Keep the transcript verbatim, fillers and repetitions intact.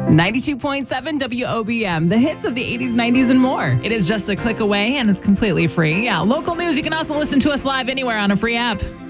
ninety-two point seven W O B M, the hits of the eighties, nineties, and more. It is just a click away, and it's completely free. Yeah, local news. You can also listen to us live anywhere on a free app.